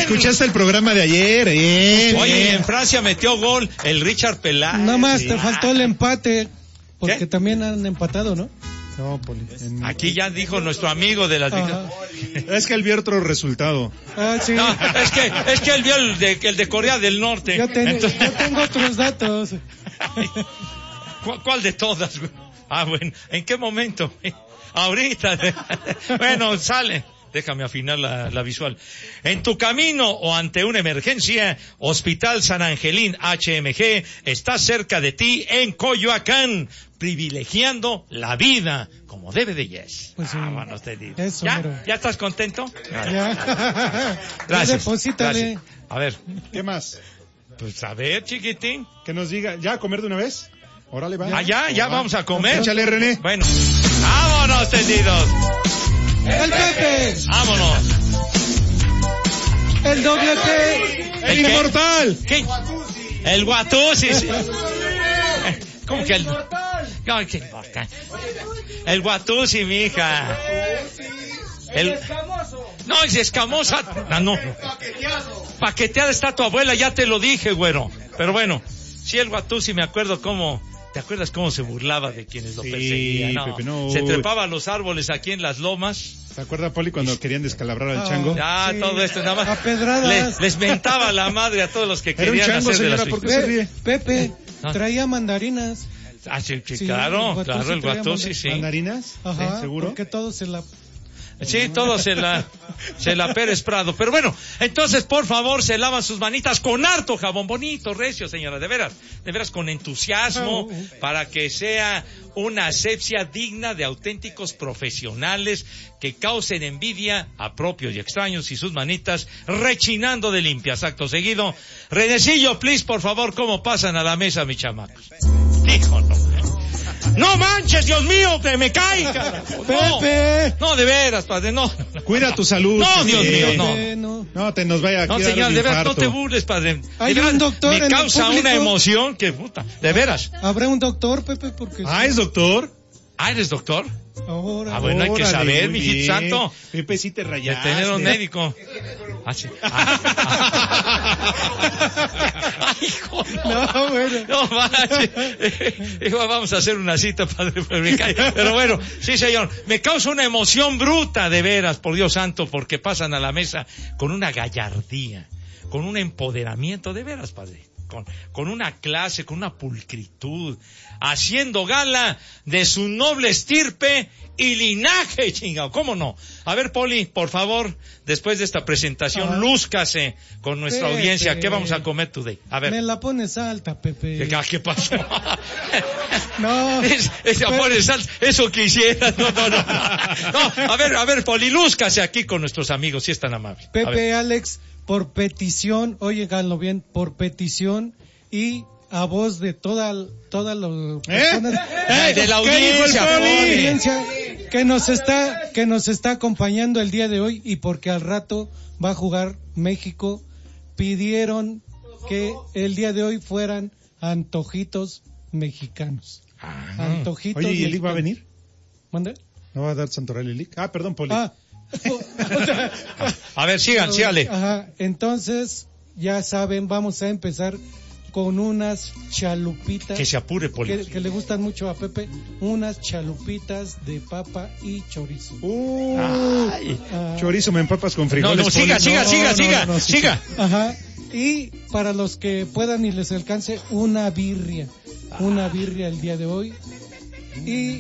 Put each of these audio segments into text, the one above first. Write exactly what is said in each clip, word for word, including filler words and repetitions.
escuchaste el programa de ayer. Bien, Oye, bien. en Francia metió gol el Richard Peláez. Nada más sí. te faltó el empate, porque ¿Qué? también han empatado, ¿no? No, Poli. En... Aquí ya dijo nuestro amigo de las... Ajá. Es que él vio otro resultado. Ah, sí. No, es que, es que él vio el de, el de Corea del Norte. Yo, ten- Entonces- yo tengo otros datos. ¿Cuál, cuál de todas, güey? Ah, bueno, ¿en qué momento? Ahorita. Bueno, sale. Déjame afinar la, la visual. En tu camino o ante una emergencia, Hospital San Angelín H M G está cerca de ti en Coyoacán, privilegiando la vida como debe de yes. Pues sí. Ah, bueno, te digo. Eso, ¿Ya? mero. ¿Ya estás contento? Ya. Gracias. Ya deposítale. Gracias. A ver, ¿Qué más? pues a ver, chiquitín. Que nos diga, ¿ya a comer de una vez? Órale, va. Ah, ya, ya vamos a comer. Échale, René. Bueno, vámonos, tendidos. El Pepe, Vámonos. el doblete, ¡El qué? inmortal! ¿Qué? El Guatusi, sí. ¿Cómo que el...? No, ¿qué importa? El Guatusi, mija. El... No, es escamosa. Ah, no. Paqueteada está tu abuela, ya te lo dije, güero. Pero bueno, sí, el Guatusi, me acuerdo cómo... ¿Te acuerdas cómo se burlaba de quienes lo Sí, perseguían? No, Pepe, no, se uy. trepaba a los árboles aquí en las lomas. ¿Se acuerda, Poli, cuando querían descalabrar al Ah, chango? Ya, Sí, todo esto, nada más. a pedradas. Les, les mentaba la madre a todos los que Era un querían chango, hacer de las señora, ¿por qué se Pe- ríe? Pepe, Ah. traía mandarinas. Ah, sí, sí, Sí, claro, el Guatusi claro, el traía Guatusi, sí. ¿Mandarinas? Ajá, ¿Seguro? porque todos se la... Sí, todo se la, se la Pérez Prado. Pero bueno, entonces, por favor, se lavan sus manitas con harto jabón bonito, recio, señora, de veras, de veras, con entusiasmo, para que sea una asepsia digna de auténticos profesionales que causen envidia a propios y extraños y sus manitas rechinando de limpias. Acto seguido, Renecillo, please, por favor, ¿cómo pasan a la mesa, mis chamacos? Hijo, no. No manches, Dios mío, que me caiga. No, Pepe. no, de veras, padre, no. Cuida tu salud. No, Pepe. Dios mío, no. Pepe, no. No, te nos vaya a No, dar señor, un de veras, no infarto. te burles, padre. Hay De un veras, doctor en me el causa público. una emoción que puta. De veras. ¿Habrá un doctor, Pepe? Porque... Ah, ¿es doctor? Ah, ¿eres doctor? Ahora... Ah, bueno, hay que Órale, saber, muy mijito bien. santo. Pepe, sí te De rayaste. tener un médico. Ah, sí. Ah. Ay, hijo, no. No, bueno. No manches. Igual vamos a hacer una cita, padre, pero me cae. Pero bueno, sí, señor. Me causa una emoción bruta, de veras, por Dios santo, porque pasan a la mesa con una gallardía, con un empoderamiento, de veras, padre. Con, con una clase, con una pulcritud, haciendo gala de su noble estirpe y linaje, chingado, ¿cómo no? A ver, Poli, por favor, después de esta presentación, Ah. lúzcase con nuestra Pepe. audiencia. ¿Qué vamos a comer today? A ver. Me la pones alta, Pepe. ¿Qué, qué pasó? No. Es, es, Pero- amor, es sal- eso quisieras. No, no, no. No, a ver, a ver, Poli, lúzcase aquí con nuestros amigos, si es tan amable. A ver. Pepe, Alex, por petición, óiganlo bien, por petición y a voz de toda, toda la personas, Eh, de la ¿Qué dijo el audiencia, Poli? Poli. audiencia que nos está, que nos está acompañando el día de hoy y porque al rato va a jugar México, pidieron que el día de hoy fueran antojitos mexicanos. Ah. Antojitos Oye, ¿y el Lick va a mexicanos. venir? ¿Mande? ¿No va a dar Santoral el Lick? Ah, perdón, Poli. Ah. O sea, A ver, sigan, sígale. Ajá, entonces, ya saben, vamos a empezar con unas chalupitas. Que se apure, Poli. que, que le gustan mucho a Pepe, unas chalupitas de papa y chorizo. Uh, Ay. Ah, chorizo, me empapas con No, frijoles. no, siga, Poli. siga, No, siga, no, siga, no, no, sí. siga. Ajá. Y para los que puedan y les alcance, una birria. Una birria el día de hoy. Y...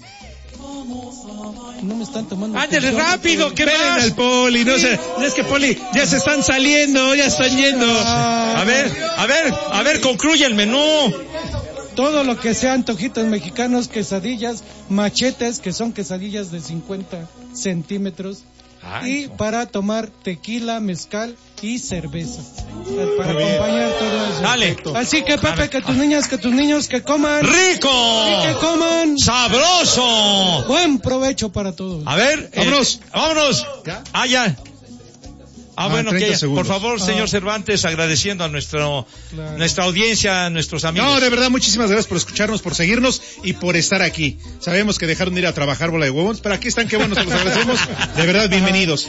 No me están tomando... Ándale atención. rápido, ¿qué Esperen más? al Poli, no sé, es que Poli, ya se están saliendo, ya están yendo. Ah, A ver, a ver, a ver, concluye el menú. todo lo que sea antojitos mexicanos, quesadillas, machetes, que son quesadillas de cincuenta centímetros, Ay, y no. para tomar tequila, mezcal y cerveza, para Muy bien. acompañar todo eso. Dale. Así que A Pepe, ver. que tus niñas, que tus niños que coman, ¡Rico! que coman, ¡Sabroso! buen provecho para todos. A ver, eh, Vámonos. vámonos. ¿Ya? Ah, ya. Ah, Ah, bueno, treinta que ya. segundos. Por favor, señor Ah. Cervantes, agradeciendo a nuestro, Claro. nuestra audiencia, a nuestros amigos. No, de verdad, muchísimas gracias por escucharnos, por seguirnos y por estar aquí. Sabemos que dejaron de ir a trabajar bola de huevos, pero aquí están, qué bueno, se los agradecemos. De verdad, bienvenidos.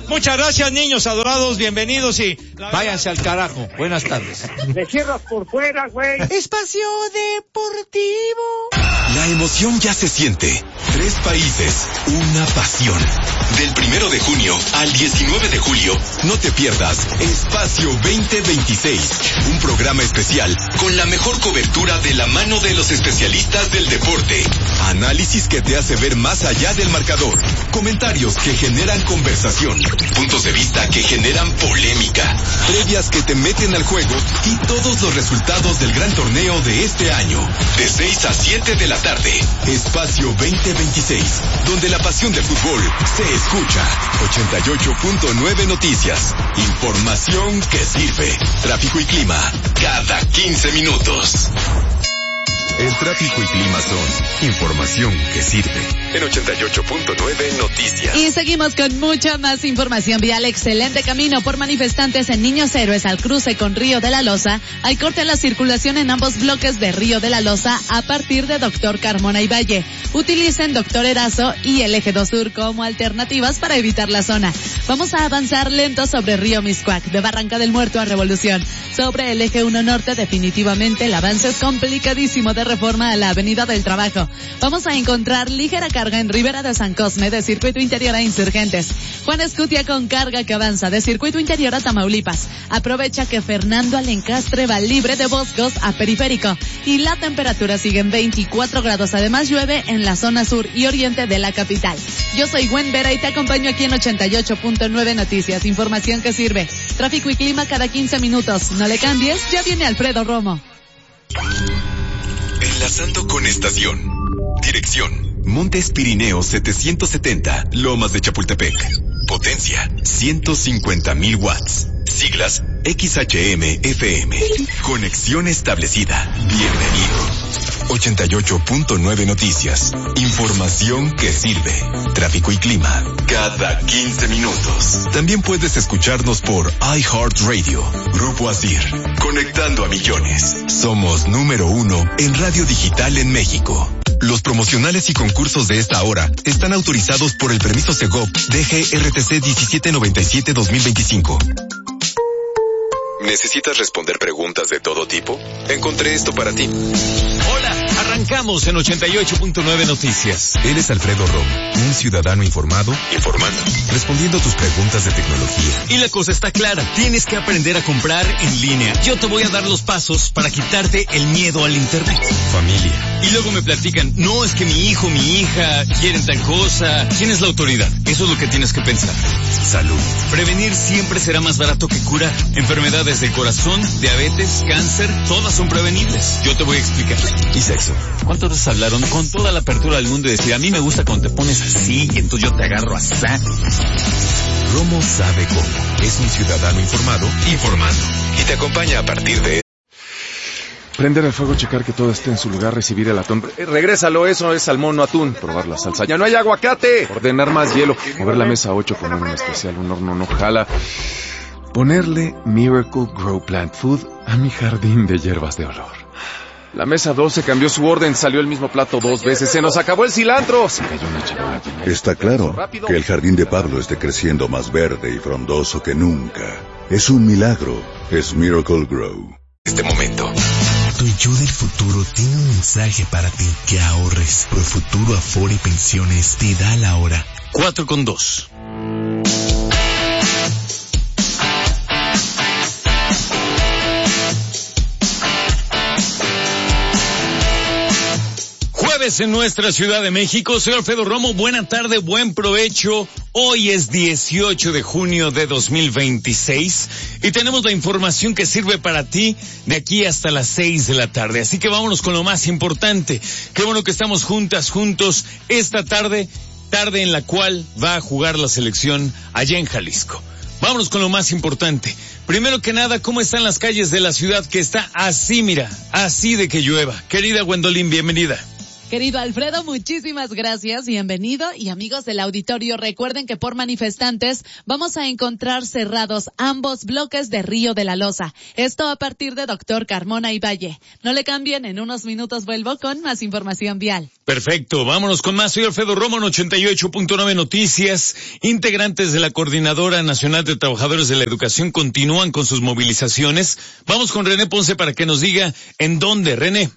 Muchas gracias, niños adorados, bienvenidos y váyanse al carajo. Buenas tardes. Me cierras por fuera, güey. Espacio Deportivo. La emoción ya se siente. Tres países, una pasión. Del primero de junio al diecinueve de julio, no te pierdas Espacio veinte veintiséis, un programa especial con la mejor cobertura de la mano de los especialistas del deporte. Análisis que te hace ver más allá del marcador. Comentarios que generan conversación. Puntos de vista que generan polémica. Previas que te meten al juego y todos los resultados del gran torneo de este año. De seis a siete de la tarde. Espacio veinte veintiséis, donde la pasión del fútbol se escucha. ochenta y ocho punto nueve Noticias. Información que sirve. Tráfico y clima cada quince minutos. El tráfico y clima son información que sirve. En ochenta y ocho punto nueve Noticias. Y seguimos con mucha más información vial. Excelente camino por manifestantes en Niños Héroes al cruce con Río de la Loza. Hay corte en la circulación en ambos bloques de Río de la Loza a partir de Doctor Carmona y Valle. Utilicen Doctor Erazo y el Eje dos Sur como alternativas para evitar la zona. Vamos a avanzar lento sobre Río Miscuac, de Barranca del Muerto a Revolución. Sobre el Eje uno Norte, definitivamente el avance es complicadísimo de Reforma a la Avenida del Trabajo. Vamos a encontrar ligera carga en Ribera de San Cosme, de Circuito Interior a Insurgentes. Juan Escutia con carga que avanza de Circuito Interior a Tamaulipas. Aprovecha que Fernando Alencastre va libre de Boscos a Periférico. Y la temperatura sigue en veinticuatro grados. Además llueve en la zona sur y oriente de la capital. Yo soy Gwen Vera y te acompaño aquí en ochenta y ocho punto nueve Noticias. Información que sirve. Tráfico y clima cada quince minutos. No le cambies, ya viene Alfredo Romo. Enlazando con estación. Dirección: Montes Pirineos setecientos setenta, Lomas de Chapultepec. Potencia: ciento cincuenta mil watts. Siglas: X H M F M. Conexión establecida. Bienvenido. ochenta y ocho punto nueve Noticias. Información que sirve. Tráfico y clima cada quince minutos. También puedes escucharnos por iHeartRadio. Grupo Asir. Conectando a millones. Somos número uno en radio digital en México. Los promocionales y concursos de esta hora están autorizados por el permiso Segov D G R T C diecisiete noventa y siete dos mil veinticinco. ¿Necesitas responder preguntas de todo tipo? Encontré esto para ti. Hola, arrancamos en ochenta y ocho punto nueve Noticias. Él es Alfredo Romo, un ciudadano informado, informando, respondiendo tus preguntas de tecnología. Y la cosa está clara, tienes que aprender a comprar en línea. Yo te voy a dar los pasos para quitarte el miedo al internet. Familia. Y luego me platican, no, es que mi hijo, mi hija quieren tal cosa. ¿Quién es la autoridad? Eso es lo que tienes que pensar. Salud. Prevenir siempre será más barato que curar. Enfermedades del corazón, diabetes, cáncer, todas son prevenibles. Yo te voy a explicar. Y sexo. ¿Cuántas veces hablaron con toda la apertura del mundo y decir, a mí me gusta cuando te pones así y entonces yo te agarro así? Romo sabe cómo. Es un ciudadano informado, informando. Y te acompaña a partir de... Prender el fuego, checar que todo esté en su lugar, recibir el atún. Eh, regrésalo, eso es salmón, no atún. Probar la salsa. ¡Ya no hay aguacate! Ordenar más hielo. Mover la mesa ocho, poner un especial, un horno no jala. Ponerle Miracle Grow Plant Food a mi jardín de hierbas de olor. La mesa doce cambió su orden, salió el mismo plato dos veces. ¡Se nos acabó el cilantro! Se cayó una charola llena. Está claro que el jardín de Pablo esté creciendo más verde y frondoso que nunca. Es un milagro. Es Miracle Grow. Este momento. Tu yo del futuro tiene un mensaje para ti. Que ahorres. Profuturo Afore Pensiones te da la hora. Cuatro con dos. Jueves en nuestra Ciudad de México. Soy Alfredo Romo. Buena tarde, buen provecho. Hoy es dieciocho de junio de dos mil veintiséis y tenemos la información que sirve para ti de aquí hasta las seis de la tarde. Así que vámonos con lo más importante. Qué bueno que estamos juntas, juntos esta tarde, tarde en la cual va a jugar la selección allá en Jalisco. Vámonos con lo más importante. Primero que nada, ¿cómo están las calles de la ciudad que está así, mira, así de que llueva? Querida Gwendolyn, bienvenida. Querido Alfredo, muchísimas gracias, bienvenido. Y amigos del auditorio, recuerden que por manifestantes vamos a encontrar cerrados ambos bloques de Río de la Loza. Esto a partir de Doctor Carmona y Valle. No le cambien, en unos minutos vuelvo con más información vial. Perfecto, vámonos con más. Soy Alfredo Romo en ochenta y ocho punto nueve Noticias. Integrantes de la Coordinadora Nacional de Trabajadores de la Educación continúan con sus movilizaciones. Vamos con René Ponce para que nos diga en dónde. René.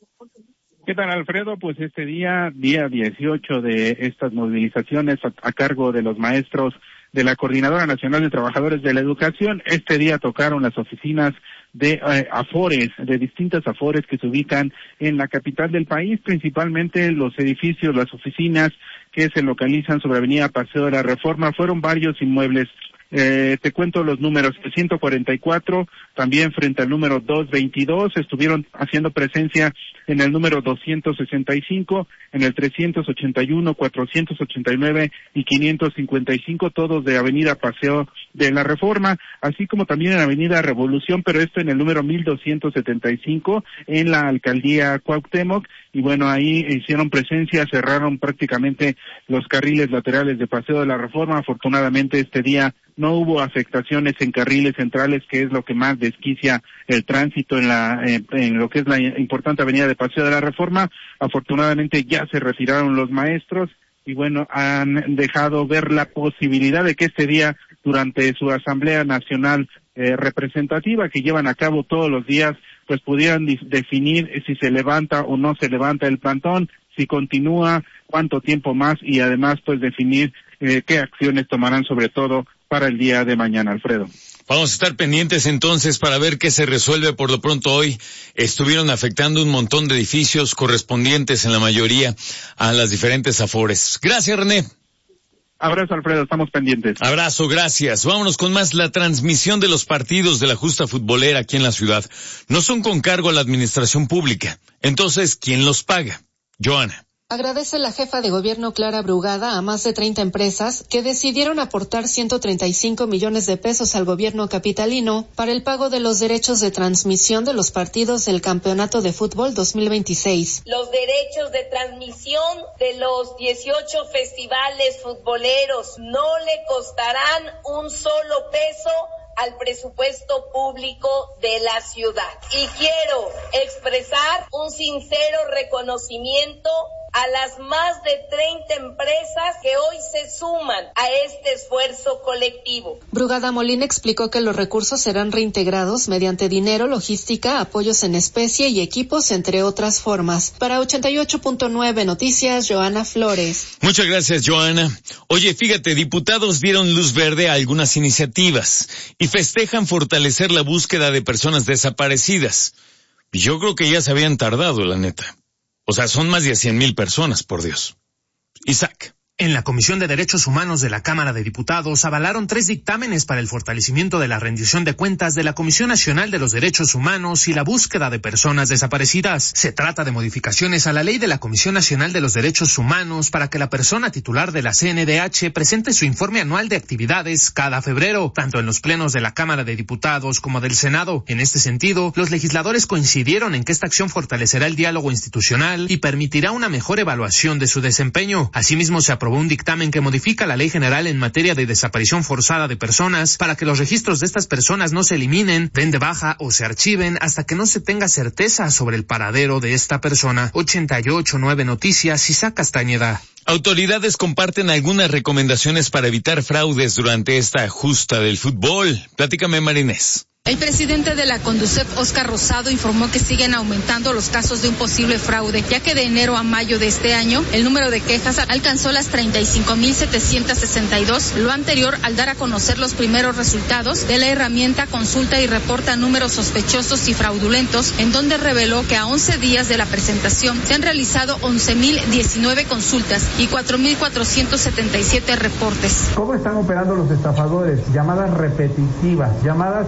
¿Qué tal, Alfredo? Pues este día, día dieciocho de estas movilizaciones a, a cargo de los maestros de la Coordinadora Nacional de Trabajadores de la Educación, este día tocaron las oficinas de eh, Afores, de distintas Afores que se ubican en la capital del país, principalmente los edificios, las oficinas que se localizan sobre Avenida Paseo de la Reforma. Fueron varios inmuebles. Eh, te cuento los números, el ciento cuarenta y cuatro, también frente al número doscientos veintidós, estuvieron haciendo presencia en el número doscientos sesenta y cinco, en el trescientos ochenta y uno, cuatrocientos ochenta y nueve y quinientos cincuenta y cinco, todos de Avenida Paseo de la Reforma, así como también en Avenida Revolución, pero esto en el número mil doscientos setenta y cinco, en la Alcaldía Cuauhtémoc, y bueno, ahí hicieron presencia, cerraron prácticamente los carriles laterales de Paseo de la Reforma. Afortunadamente este día no hubo afectaciones en carriles centrales, que es lo que más desquicia el tránsito en la eh, en lo que es la importante avenida de Paseo de la Reforma. Afortunadamente ya se retiraron los maestros y bueno, han dejado ver la posibilidad de que este día, durante su Asamblea Nacional eh, representativa que llevan a cabo todos los días, pues pudieran definir si se levanta o no se levanta el plantón, si continúa, cuánto tiempo más, y además pues definir eh, qué acciones tomarán sobre todo para el día de mañana, Alfredo. Vamos a estar pendientes entonces para ver qué se resuelve. Por lo pronto hoy estuvieron afectando un montón de edificios correspondientes en la mayoría a las diferentes Afores. Gracias, René. Abrazo, Alfredo, estamos pendientes. Abrazo, gracias. Vámonos con más. La transmisión de los partidos de la justa futbolera aquí en la ciudad no son con cargo a la administración pública. Entonces, ¿quién los paga? Joana. Agradece la jefa de gobierno Clara Brugada a más de treinta empresas que decidieron aportar ciento treinta y cinco millones de pesos al gobierno capitalino para el pago de los derechos de transmisión de los partidos del Campeonato de Fútbol dos mil veintiséis. Los derechos de transmisión de los dieciocho festivales futboleros no le costarán un solo peso al presupuesto público de la ciudad. Y quiero expresar un sincero reconocimiento a las más de treinta empresas que hoy se suman a este esfuerzo colectivo. Brugada Molina explicó que los recursos serán reintegrados mediante dinero, logística, apoyos en especie y equipos, entre otras formas. Para ochenta y ocho punto nueve Noticias, Joana Flores. Muchas gracias, Joana. Oye, fíjate, diputados dieron luz verde a algunas iniciativas y festejan fortalecer la búsqueda de personas desaparecidas. Yo creo que ya se habían tardado, la neta. O sea, son más de cien mil personas, por Dios. Isaac. En la Comisión de Derechos Humanos de la Cámara de Diputados avalaron tres dictámenes para el fortalecimiento de la rendición de cuentas de la Comisión Nacional de los Derechos Humanos y la búsqueda de personas desaparecidas. Se trata de modificaciones a la ley de la Comisión Nacional de los Derechos Humanos para que la persona titular de la C N D H presente su informe anual de actividades cada febrero, tanto en los plenos de la Cámara de Diputados como del Senado. En este sentido, los legisladores coincidieron en que esta acción fortalecerá el diálogo institucional y permitirá una mejor evaluación de su desempeño. Asimismo, se aprobó un dictamen que modifica la Ley General en materia de desaparición forzada de personas para que los registros de estas personas no se eliminen, den de baja o se archiven hasta que no se tenga certeza sobre el paradero de esta persona. ochenta y ocho punto nueve Noticias, Isaac Castañeda. Autoridades comparten algunas recomendaciones para evitar fraudes durante esta justa del fútbol. Platícame, Marinés. El presidente de la Conducef, Óscar Rosado, informó que siguen aumentando los casos de un posible fraude, ya que de enero a mayo de este año el número de quejas alcanzó las treinta y cinco mil setecientos sesenta y dos, lo anterior al dar a conocer los primeros resultados de la herramienta Consulta y Reporta Números Sospechosos y Fraudulentos, en donde reveló que a once días de la presentación se han realizado once mil diecinueve consultas y cuatro mil cuatrocientos setenta y siete reportes. ¿Cómo están operando los estafadores? Llamadas repetitivas, llamadas que cuestan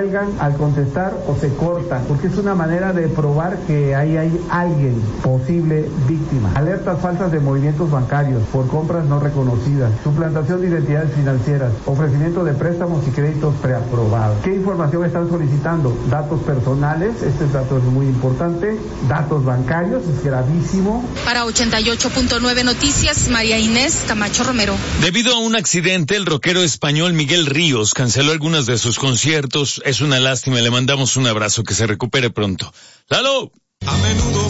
cuelgan al contestar o se cortan, porque es una manera de probar que ahí hay alguien posible víctima. Alertas falsas de movimientos bancarios por compras no reconocidas, suplantación de identidades financieras, ofrecimiento de préstamos y créditos preaprobados. ¿Qué información están solicitando? Datos personales, este dato es muy importante, datos bancarios, es gravísimo. Para ochenta y ocho punto nueve Noticias, María Inés Camacho Romero. Debido a un accidente, el rockero español Miguel Ríos canceló algunos de sus conciertos. Es una lástima, le mandamos un abrazo, que se recupere pronto. ¡Lalo! A menudo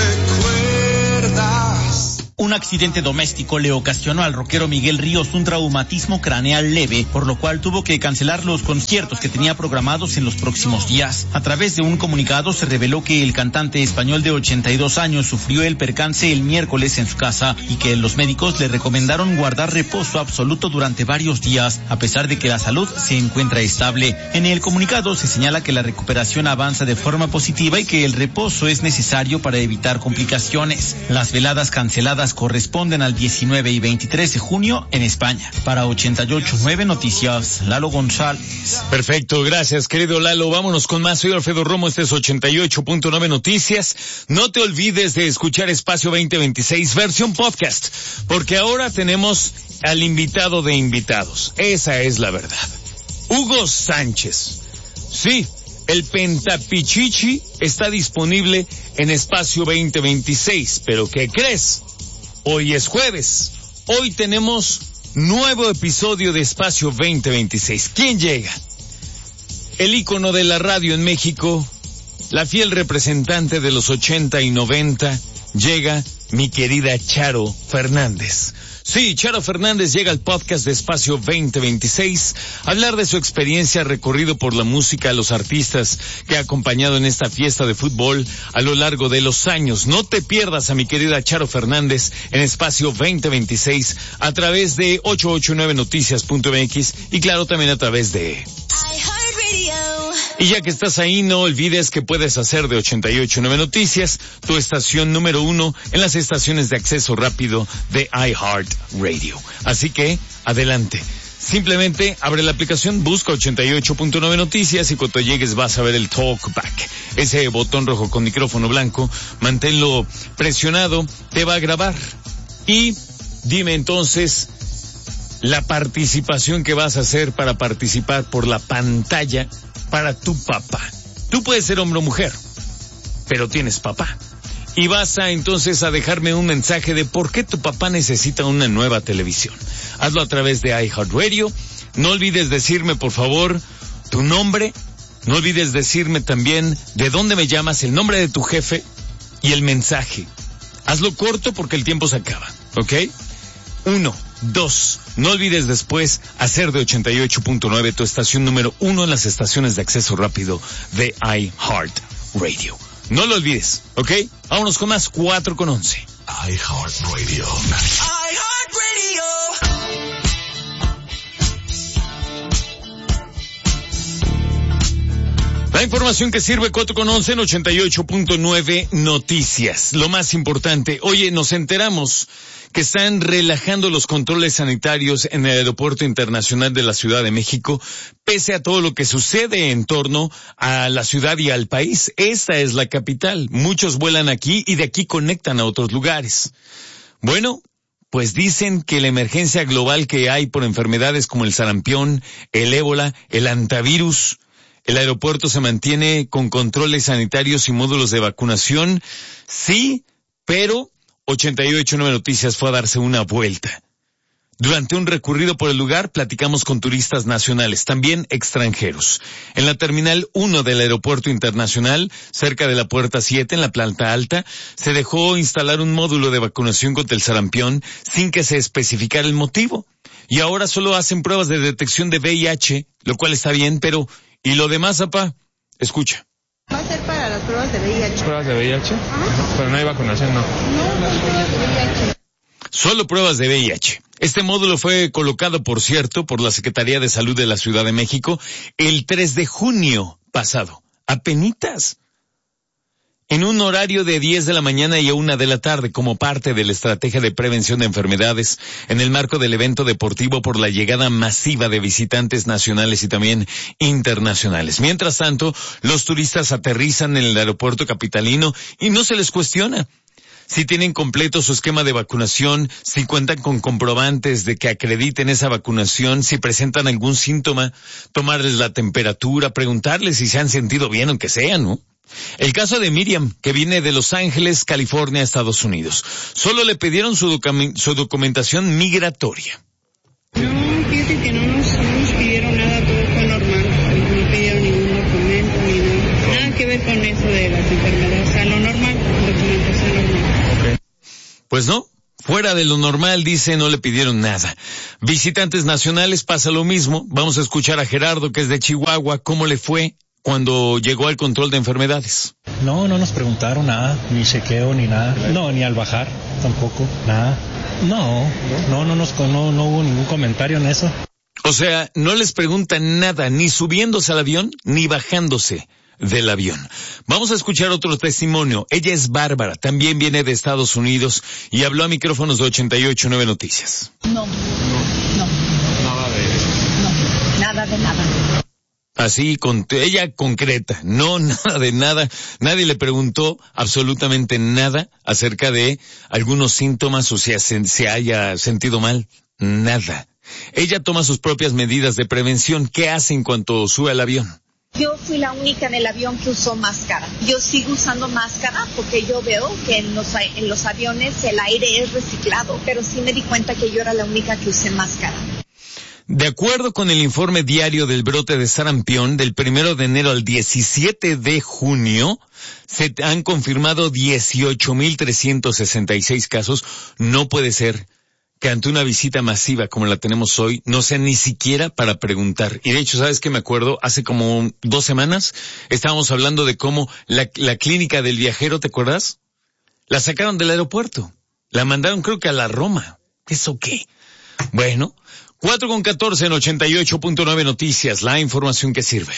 me recuerdas. Un accidente doméstico le ocasionó al rockero Miguel Ríos un traumatismo craneal leve, por lo cual tuvo que cancelar los conciertos que tenía programados en los próximos días. A través de un comunicado se reveló que el cantante español de ochenta y dos años sufrió el percance el miércoles en su casa y que los médicos le recomendaron guardar reposo absoluto durante varios días, a pesar de que la salud se encuentra estable. En el comunicado se señala que la recuperación avanza de forma positiva y que el reposo es necesario para evitar complicaciones. Las veladas canceladas corresponden al diecinueve y veintitrés de junio en España. Para ochenta y ocho punto nueve Noticias, Lalo González. Perfecto, gracias querido Lalo. Vámonos con más. Soy Alfredo Romo, este es ochenta y ocho punto nueve Noticias. No te olvides de escuchar Espacio veinte veintiséis versión podcast, porque ahora tenemos al invitado de invitados. Esa es la verdad. Hugo Sánchez. Sí, el Pentapichichi está disponible en Espacio veinte veintiséis, pero ¿qué crees? Hoy es jueves. Hoy tenemos nuevo episodio de Espacio veinte veintiséis. ¿Quién llega? El ícono de la radio en México, la fiel representante de los ochenta y noventa, llega mi querida Charo Fernández. Sí, Charo Fernández llega al podcast de Espacio veinte veintiséis a hablar de su experiencia, recorrido por la música, los artistas que ha acompañado en esta fiesta de fútbol a lo largo de los años. No te pierdas a mi querida Charo Fernández en Espacio veinte veintiséis a través de ochocientos ochenta y nueve noticias punto m x y claro, también a través de... Y ya que estás ahí, no olvides que puedes hacer de ochenta y ocho punto nueve Noticias tu estación número uno en las estaciones de acceso rápido de iHeartRadio. Así que, adelante. Simplemente abre la aplicación, busca ochenta y ocho punto nueve Noticias y cuando llegues vas a ver el Talkback. Ese botón rojo con micrófono blanco, manténlo presionado, te va a grabar. Y dime entonces la participación que vas a hacer para participar por la pantalla para tu papá. Tú puedes ser hombre o mujer, pero tienes papá. Y vas a entonces a dejarme un mensaje de por qué tu papá necesita una nueva televisión. Hazlo a través de iHeartRadio. No olvides decirme, por favor, tu nombre. No olvides decirme también de dónde me llamas, el nombre de tu jefe y el mensaje. Hazlo corto porque el tiempo se acaba, ¿ok? Uno. Dos, no olvides después hacer de ochenta y ocho punto nueve tu estación número uno en las estaciones de acceso rápido de iHeartRadio. No lo olvides, ¿ok? Vámonos con más, cuatro con once. iHeartRadio. iHeartRadio. La información que sirve cuatro con once en ochenta y ocho punto nueve Noticias. Lo más importante, oye, nos enteramos que están relajando los controles sanitarios en el Aeropuerto Internacional de la Ciudad de México, pese a todo lo que sucede en torno a la ciudad y al país. Esta es la capital. Muchos vuelan aquí y de aquí conectan a otros lugares. Bueno, pues dicen que la emergencia global que hay por enfermedades como el sarampión, el ébola, el antivirus, el aeropuerto se mantiene con controles sanitarios y módulos de vacunación. Sí, pero ochenta y ocho punto nueve Noticias fue a darse una vuelta. Durante un recorrido por el lugar, platicamos con turistas nacionales, también extranjeros. En la Terminal uno del Aeropuerto Internacional, cerca de la Puerta siete, en la planta alta, se dejó instalar un módulo de vacunación contra el sarampión sin que se especificara el motivo. Y ahora solo hacen pruebas de detección de V I H, lo cual está bien, pero ¿y lo demás, papá? Escucha. Va a ser para las pruebas de V I H. ¿Pruebas de V I H? Ajá. Pero no hay vacunación, ¿no? No, no hay pruebas de V I H. Solo pruebas de V I H. Este módulo fue colocado, por cierto, por la Secretaría de Salud de la Ciudad de México el tres de junio pasado. Apenitas. en un horario de diez de la mañana y a una de la tarde como parte de la estrategia de prevención de enfermedades en el marco del evento deportivo por la llegada masiva de visitantes nacionales y también internacionales. Mientras tanto, los turistas aterrizan en el aeropuerto capitalino y no se les cuestiona si tienen completo su esquema de vacunación, si cuentan con comprobantes de que acrediten esa vacunación, si presentan algún síntoma, tomarles la temperatura, preguntarles si se han sentido bien aunque sea, ¿no? El caso de Miriam, que viene de Los Ángeles, California, Estados Unidos. Solo le pidieron su, docu- su documentación migratoria. No, fíjate que no nos, no nos pidieron nada, todo fue normal. No pidieron ningún documento ni nada. Nada que ver con eso de las enfermedades. O sea, lo normal, documentación normal. Okay. Pues no. Fuera de lo normal, dice, no le pidieron nada. Visitantes nacionales pasa lo mismo. Vamos a escuchar a Gerardo, que es de Chihuahua, cómo le fue cuando llegó al control de enfermedades. No, no nos preguntaron nada, ni chequeo, ni nada. No, ni al bajar, tampoco, nada. No, no, no, nos, no, no hubo ningún comentario en eso. O sea, no les preguntan nada, ni subiéndose al avión, ni bajándose del avión. Vamos a escuchar otro testimonio. Ella es Bárbara, también viene de Estados Unidos y habló a micrófonos de ochenta y ocho punto nueve Noticias. No, no, no. Nada de eso. No, nada de nada. Así, con ella concreta, no nada de nada, nadie le preguntó absolutamente nada acerca de algunos síntomas o si se, se haya sentido mal, nada. Ella toma sus propias medidas de prevención. ¿Qué hace en cuanto sube al avión? Yo fui la única en el avión que usó máscara. Yo sigo usando máscara porque yo veo que en los, en los aviones el aire es reciclado, pero sí me di cuenta que yo era la única que usé máscara. De acuerdo con el informe diario del brote de sarampión, del primero de enero al diecisiete de junio, se han confirmado dieciocho mil trescientos sesenta y seis casos. No puede ser que ante una visita masiva como la tenemos hoy, no sea ni siquiera para preguntar. Y de hecho, ¿sabes qué me acuerdo? Hace como dos semanas estábamos hablando de cómo la, la clínica del viajero, ¿te acuerdas? La sacaron del aeropuerto. La mandaron creo que a la Roma. ¿Eso qué? Bueno, cuatro con catorce en ochenta y ocho punto nueve Noticias, la información que sirve.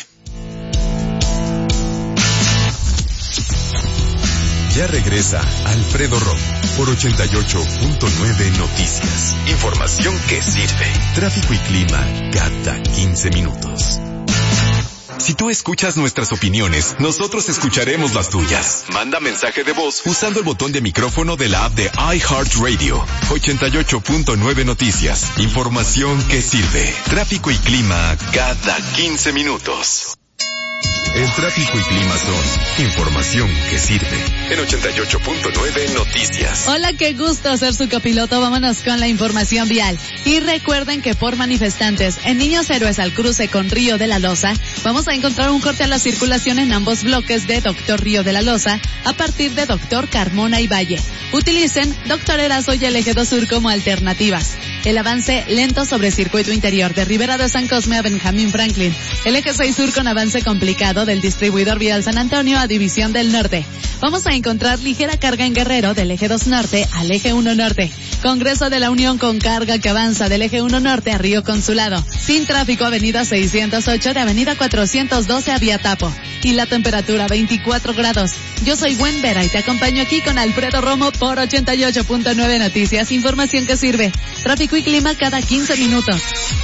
Ya regresa Alfredo Romo por ochenta y ocho punto nueve Noticias. Información que sirve. Tráfico y clima cada quince minutos. Si tú escuchas nuestras opiniones, nosotros escucharemos las tuyas. Manda mensaje de voz usando el botón de micrófono de la app de iHeartRadio. ochenta y ocho punto nueve Noticias. Información que sirve. Tráfico y clima cada quince minutos. El tráfico y clima son información que sirve. En ochenta y ocho punto nueve Noticias. Hola, qué gusto ser su copiloto. Vámonos con la información vial. Y recuerden que por manifestantes en Niños Héroes al cruce con Río de la Loza, vamos a encontrar un corte a la circulación en ambos bloques de Doctor Río de la Loza a partir de Doctor Carmona y Valle. Utilicen Doctor Erazo y el Eje dos Sur como alternativas. El avance lento sobre circuito interior de Rivera de San Cosme a Benjamín Franklin. El Eje seis Sur con avance complicado del distribuidor vial San Antonio a División del Norte. Vamos a encontrar ligera carga en Guerrero del Eje dos Norte al Eje uno Norte. Congreso de la Unión con carga que avanza del Eje uno Norte a Río Consulado. Sin tráfico, Avenida seiscientos ocho de Avenida cuatrocientos doce a Viatapo. Y la temperatura veinticuatro grados. Yo soy Gwen Vera y te acompaño aquí con Alfredo Romo por ochenta y ocho punto nueve Noticias. Información que sirve. Tráfico y clima cada quince minutos.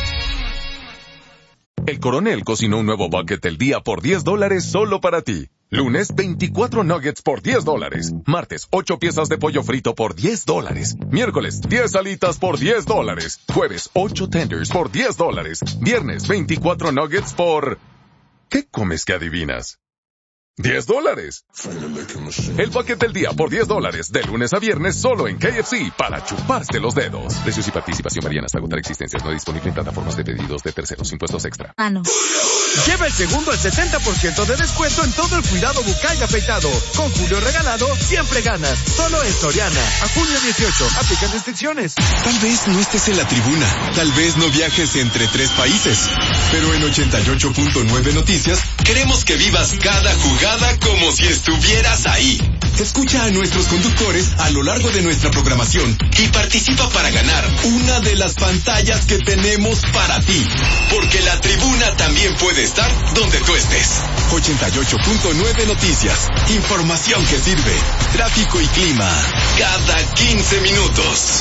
El Coronel cocinó un nuevo bucket del día por diez dólares solo para ti. Lunes, veinticuatro nuggets por diez dólares. Martes, ocho piezas de pollo frito por diez dólares. Miércoles, diez alitas por diez dólares. Jueves, ocho tenders por diez dólares. Viernes, veinticuatro nuggets por... ¿Qué comes que adivinas? diez dólares. El bucket del día por diez dólares, de lunes a viernes solo en K F C, para chuparse los dedos. Precios y participación varían hasta agotar existencias. No disponible en plataformas de pedidos de terceros. Impuestos extra. Ah, no. Lleva el segundo al setenta por ciento de descuento en todo el cuidado bucal y afeitado. Con Julio regalado, siempre ganas. Solo en Soriana. A junio dieciocho. Aplican restricciones. Tal vez no estés en la tribuna. Tal vez no viajes entre tres países. Pero en ochenta y ocho punto nueve Noticias queremos que vivas cada jugada como si estuvieras ahí. Escucha a nuestros conductores a lo largo de nuestra programación y participa para ganar una de las pantallas que tenemos para ti. Porque la tribuna también puede estar donde tú estés. ochenta y ocho punto nueve Noticias. Información que sirve. Tráfico y clima. Cada quince minutos.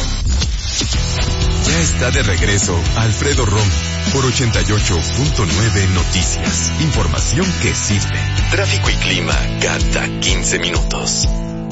Ya está de regreso Alfredo Romo por ochenta y ocho punto nueve Noticias. Información que sirve. Tráfico y clima cada quince minutos.